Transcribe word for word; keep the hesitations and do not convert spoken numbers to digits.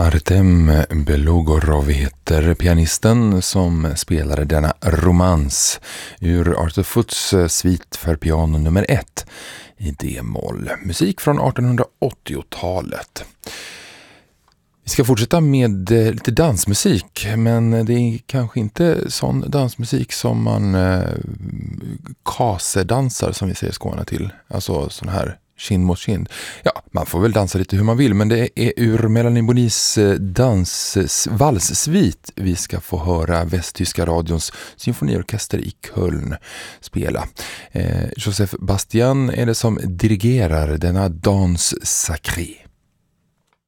Artem Belogorov heter pianisten som spelade denna romans ur Arthur Foots svit för piano nummer ett i D-moll. Musik från artonhundraåttiotalet. Vi ska fortsätta med lite dansmusik, men det är kanske inte sån dansmusik som man eh, kasedansar, som vi säger i Skåne till. Alltså sån här kind mot kind. Ja, man får väl dansa lite hur man vill, men det är ur Melanie Bonis dans valssvit vi ska få höra Västtyska radions symfoniorkester i Köln spela. Eh, Joseph Bastian är det som dirigerar denna danse sacrée.